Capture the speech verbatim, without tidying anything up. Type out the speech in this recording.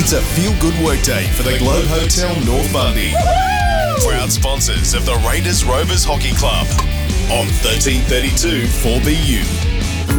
It's a feel-good workday for the Globe Hotel North Bundy. Proud sponsors of the Raiders Rovers Hockey Club on thirteen thirty-two four B U.